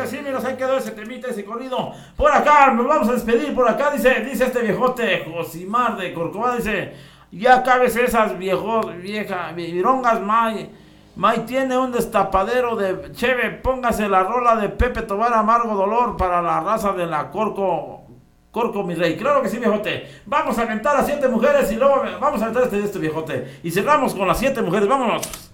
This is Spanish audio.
sí, mira, ahí quedó ese temita, ese corrido. Por acá, nos vamos a despedir, por acá, dice este viejote, Josimar de Corcovado, dice, ya cabes esas viejas, virongas, May tiene un destapadero de cheve, póngase la rola de Pepe Tobar, Amargo Dolor, para la raza de la Corco, mi rey. Claro que sí, viejote. Vamos a aventar a 7 mujeres y luego vamos a aventar este viejote. Y cerramos con las 7 mujeres. Vámonos.